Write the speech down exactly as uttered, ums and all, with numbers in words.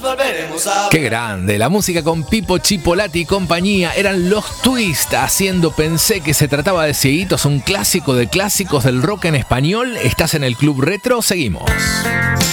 volveremos a ver. Qué grande, la música con Pipo Chipolati y compañía. Eran los Twist haciendo Pensé que se trataba de cieguitos, un clásico de clásicos del rock en español. Estás en el Club Retro, seguimos.